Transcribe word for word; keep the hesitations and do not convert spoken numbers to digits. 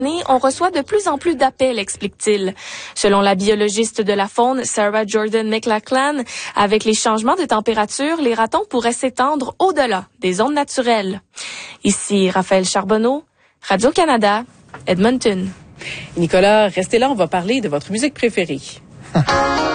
On reçoit de plus en plus d'appels, explique-t-il. Selon la biologiste de la faune, Sarah Jordan McLachlan, avec les changements de température, les ratons pourraient s'étendre au-delà des zones naturelles. Ici Raphaël Charbonneau, Radio-Canada, Edmonton. Nicolas, restez là, on va parler de votre musique préférée.